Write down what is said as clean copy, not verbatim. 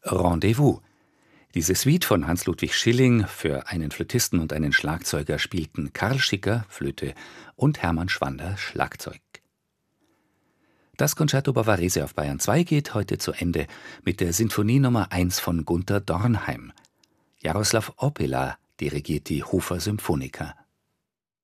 Rendezvous. Diese Suite von Hans-Ludwig Schilling für einen Flötisten und einen Schlagzeuger spielten Karl Schicker, Flöte, und Hermann Schwander, Schlagzeug. Das Concerto Bavarese auf Bayern 2 geht heute zu Ende mit der Sinfonie Nummer 1 von Gunther Dornheim. Jaroslav Opela dirigiert die Hofer Symphoniker.